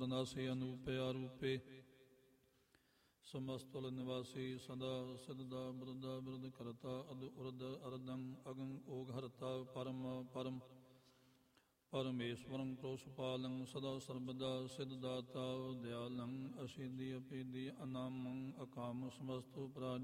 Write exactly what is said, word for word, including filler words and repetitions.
ਅਵਨਾਸੀ ਅਨੂਪੇ ਆਰੂਪੇ ਸਮਸਤੁਲ ਨਿਵਾਸੀ ਸਦਾ ਸਿੱਧਾ ਬੁਰਦਾ ਬਿਰਦ ਕਰਤਾ ਅਦ ਉਰਦ ਅਰਦੰ ਅਗੰ ਓਗ ਹਰਤਾ ਪਰਮ ਪਰਮ ਪਰਮੇਸ਼ਵਰੰ ਪ੍ਰੋਸ਼ਪਾਲੰ ਸਦਾ ਸਰਬਦਾ ਸਿੱਧ ਦਾਤਾ ਦਿਆਲੰ ਅਸ਼ੀਦੀ ਅਪੀਦੀ ਅਨਾਮੰ ਅਕਾਮ ਸਮਸਤੁ ਪ੍ਰਾਜ